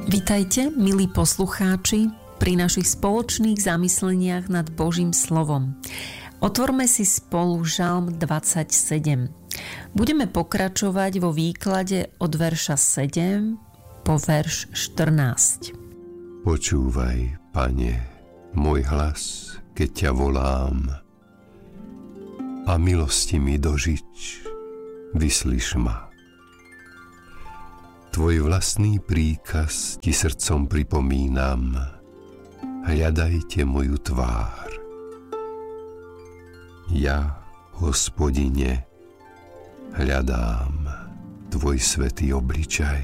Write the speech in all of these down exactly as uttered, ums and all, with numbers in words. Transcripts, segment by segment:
Vitajte, milí poslucháči, pri našich spoločných zamysleniach nad Božím slovom. Otvorme si spolu Žalm dvadsaťsedem. Budeme pokračovať vo výklade od verša sedem po verš štrnásť. Počúvaj, Pane, môj hlas, keď ťa volám, a milosti mi dožič, vyslíš ma. Tvoj vlastný príkaz ti srdcom pripomínam, hľadajte moju tvár. Ja, Hospodine, hľadám tvoj svätý obličaj.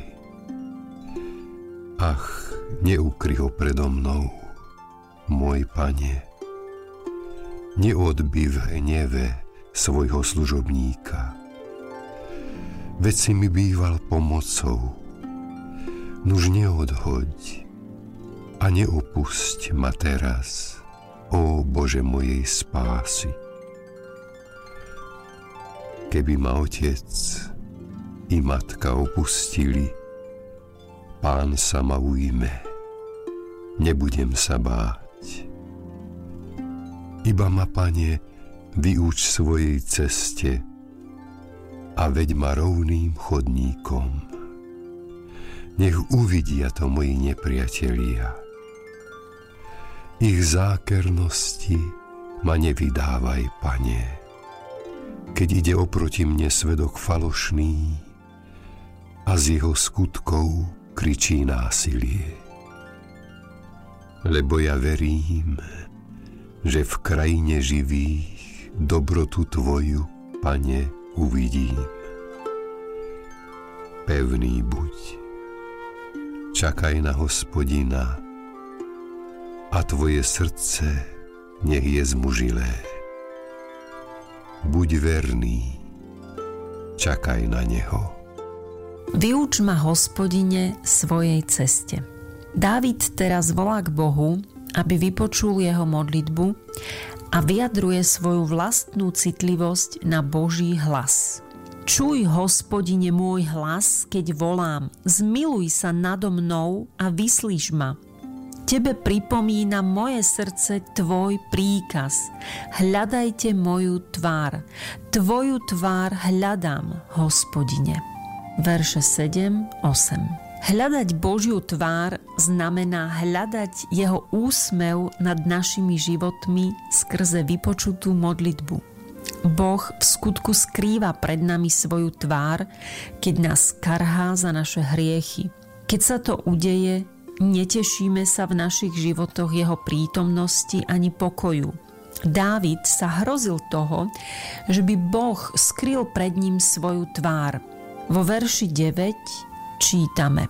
Ach, neukry ho predo mnou, môj Pane, neodbi v hneve svojho služobníka. Veď si mi býval pomocou, nuž neodhoď a neopusť ma teraz, ó Bože mojej spásy. Keby ma otec i matka opustili, Pán sa ma ujme, nebudem sa báť. Iba ma, Pane, vyuč svojej ceste a veď ma rovným chodníkom. Nech uvidia to moji nepriatelia. Ich zákernosti ma nevydávaj, Pane, keď ide oproti mne svedok falošný a z jeho skutkov kričí násilie. Lebo ja verím, že v krajine živých dobrotu Tvoju, Pane, uvidím. Pevný buď, čakaj na Hospodina a tvoje srdce nech je zmužilé. Buď verný, čakaj na Neho. Vyuč ma, Hospodine, svojej ceste. Dávid teraz volá k Bohu, aby vypočul jeho modlitbu a vyjadruje svoju vlastnú citlivosť na Boží hlas. Čuj, Hospodine, môj hlas, keď volám, zmiluj sa nado mnou a vyslíš ma. Tebe pripomína moje srdce tvoj príkaz. Hľadajte moju tvár. Tvoju tvár hľadám, Hospodine. Verše sedem osem. Hľadať Božiu tvár znamená hľadať jeho úsmev nad našimi životmi skrze vypočutú modlitbu. Boh v skutku skrýva pred nami svoju tvár, keď nás karhá za naše hriechy. Keď sa to udeje, netešíme sa v našich životoch jeho prítomnosti ani pokoju. Dávid sa hrozil toho, že by Boh skryl pred ním svoju tvár. Vo verši deväť čítame: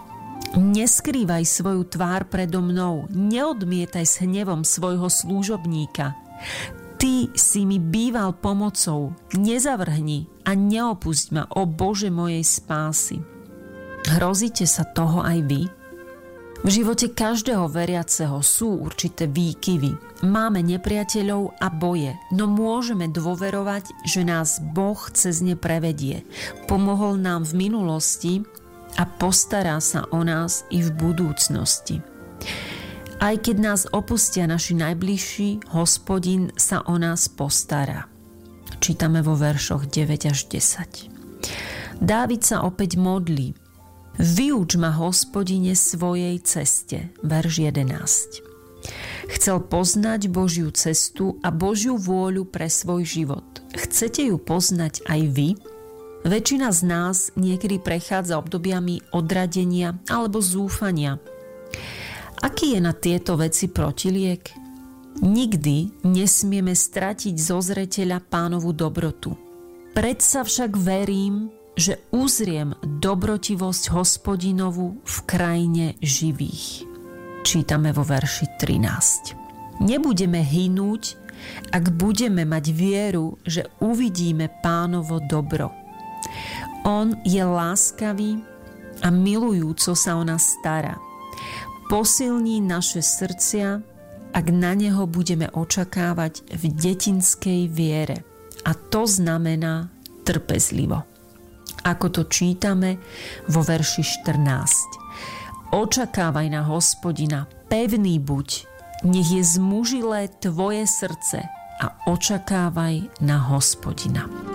Neskrývaj svoju tvár predo mnou, neodmietaj s hnevom svojho služobníka. Ty si mi býval pomocou, nezavrhni a neopusť ma, ó Bože mojej spásy. Hrozíte sa toho aj vy? V živote každého veriaceho sú určité výkyvy. Máme nepriateľov a boje, no môžeme dôverovať, že nás Boh cez ne prevedie. Pomohol nám v minulosti a postará sa o nás i v budúcnosti. Aj keď nás opustia naši najbližší, Hospodin sa o nás postará. Čítame vo veršoch deväť až desať. Dávid sa opäť modlí: Vyuč ma, Hospodine, svojej ceste. Verš jedenásť. Chcel poznať Božiu cestu a Božiu vôľu pre svoj život. Chcete ju poznať aj vy? Väčšina z nás niekedy prechádza obdobiami odradenia alebo zúfania. Aký je na tieto veci protiliek? Nikdy nesmieme stratiť zo zreteľa Pánovu dobrotu. Predsa však verím, že uzriem dobrotivosť Hospodinovu v krajine živých. Čítame vo verši trinásť. Nebudeme hynúť, ak budeme mať vieru, že uvidíme Pánovo dobro. On je láskavý a milujúco sa o nás stará. Posilní naše srdcia, ak na neho budeme očakávať v detinskej viere. A to znamená trpezlivo. Ako to čítame vo verši štrnásť. Očakávaj na Hospodina, pevný buď, nech je zmužilé tvoje srdce a očakávaj na Hospodina.